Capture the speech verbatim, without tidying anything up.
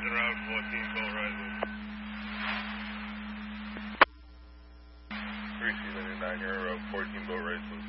Roger, Route fourteen, boat rising. three C ninety-nine, you're Route fourteen, boat rising.